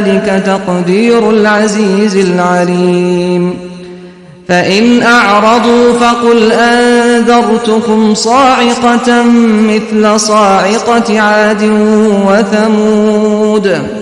ذلك تقدير العزيز العليم فإن أعرضوا فقل أنذرتكم صاعقة مثل صاعقة عاد وثمود